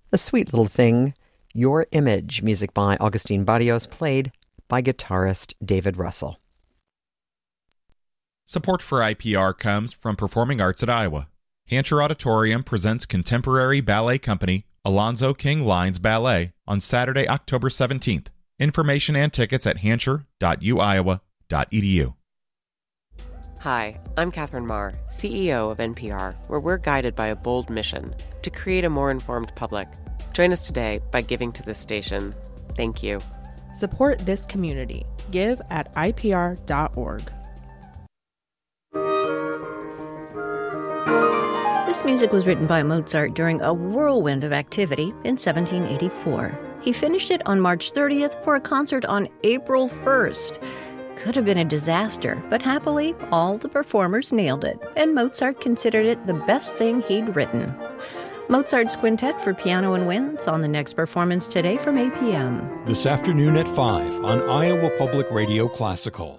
A sweet little thing, Your Image, music by Augustine Barrios, played by guitarist David Russell. Support for IPR comes from Performing Arts at Iowa. Hancher Auditorium presents contemporary ballet company Alonzo King Lines Ballet on Saturday, October 17th. Information and tickets at hancher.uiowa.edu. Hi, I'm Catherine Marr, CEO of NPR, where we're guided by a bold mission to create a more informed public. Join us today by giving to this station. Thank you. Support this community. Give at IPR.org. This music was written by Mozart during a whirlwind of activity in 1784. He finished it on March 30th for a concert on April 1st. Could have been a disaster, but happily, all the performers nailed it, and Mozart considered it the best thing he'd written. Mozart's Quintet for Piano and Winds on the next performance today from 8 p.m. This afternoon at 5 on Iowa Public Radio Classical.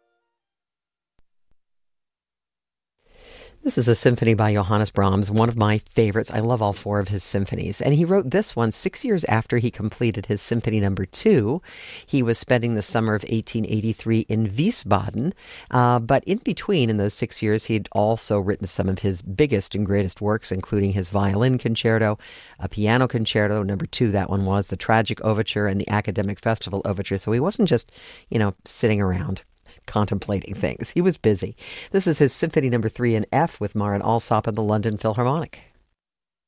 This is a symphony by Johannes Brahms, one of my favorites. I love all four of his symphonies. And he wrote this one 6 years after he completed his Symphony No. 2. He was spending the summer of 1883 in Wiesbaden. But in between, in those 6 years, he'd also written some of his biggest and greatest works, including his Violin Concerto, a Piano Concerto, No. 2, that one was, the Tragic Overture, and the Academic Festival Overture. So he wasn't just, sitting around contemplating things. He was busy. This is his Symphony No. 3 in F with Marin Alsop and the London Philharmonic.